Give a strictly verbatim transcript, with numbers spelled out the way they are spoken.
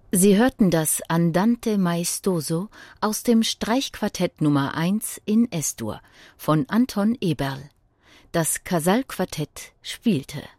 Sie hörten das Andante maestoso aus dem Streichquartett Nummer eins in Es-Dur von Anton Eberl. Das Casal-Quartett spielte